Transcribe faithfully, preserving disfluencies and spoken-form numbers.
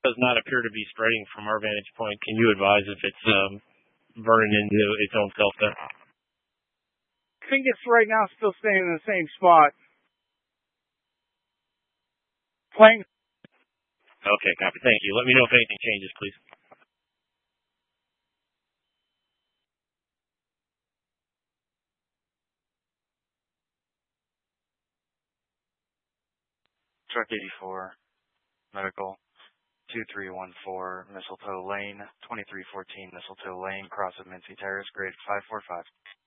does not appear to be spreading from our vantage point. Can you advise if it's um, burning into its own self there? I think it's right now still staying in the same spot. Playing. Okay, copy. Thank you. Let me know if anything changes, please. Truck eighty-four, medical, two three one four, Mistletoe Lane, twenty-three fourteen Mistletoe Lane, cross of Mincy Terrace, grade five four five.